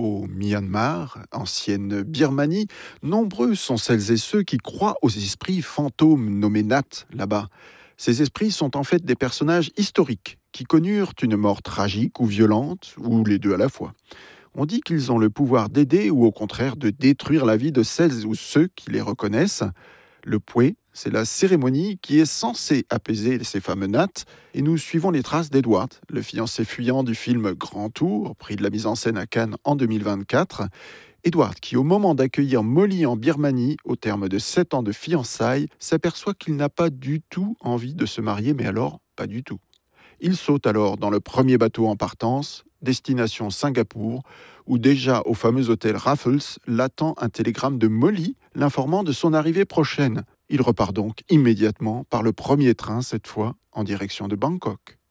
Au Myanmar, ancienne Birmanie, nombreux sont celles et ceux qui croient aux esprits fantômes nommés Nat là-bas. Ces esprits sont en fait des personnages historiques qui connurent une mort tragique ou violente, ou les deux à la fois. On dit qu'ils ont le pouvoir d'aider ou au contraire de détruire la vie de celles ou ceux qui les reconnaissent. Le Pwe, c'est la cérémonie qui est censée apaiser ces fameux nattes, et nous suivons les traces d'Edward, le fiancé fuyant du film Grand Tour, prix de la mise en scène à Cannes en 2024. Edward, qui au moment d'accueillir Molly en Birmanie, au terme de 7 ans de fiançailles, s'aperçoit qu'il n'a pas du tout envie de se marier, mais alors pas du tout. Il saute alors dans le premier bateau en partance, destination Singapour, où déjà au fameux hôtel Raffles l'attend un télégramme de Molly l'informant de son arrivée prochaine. Il repart donc immédiatement par le premier train, cette fois en direction de Bangkok.